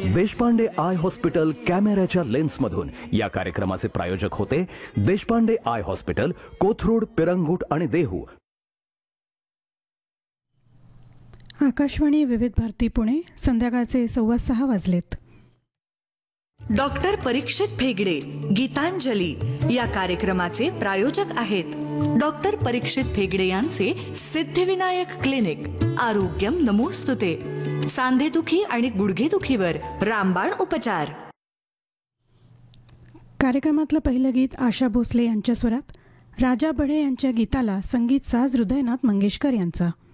Deshpande I hospital कॅमेऱ्याच्या लेन्समधून या कार्यक्रमाचे प्रायोजक होते देशपांडे आय हॉस्पिटल, कोथरूड, पिरंगुट आणि देहू. आकाशवाणी विविध भारती पुणे, संध्याकाळचे 6:15 वाजलेत. डॉक्टर परीक्षित भेगडे गीतांजली या कार्यक्रमाचे प्रायोजक आहेत डॉक्टर परीक्षित भेगडे यांचे सिद्धिविनायक क्लिनिक. आरोग्यम नमोस्तुते. सांधेदुखी आणि गुडघेदुखीवर रामबाण उपचार. कार्यक्रमातलं पहिलं गीत आशा भोसले यांच्या स्वरात, राजा बढे यांच्या गीताला संगीत साज हृदयनाथ मंगेशकर यांचा.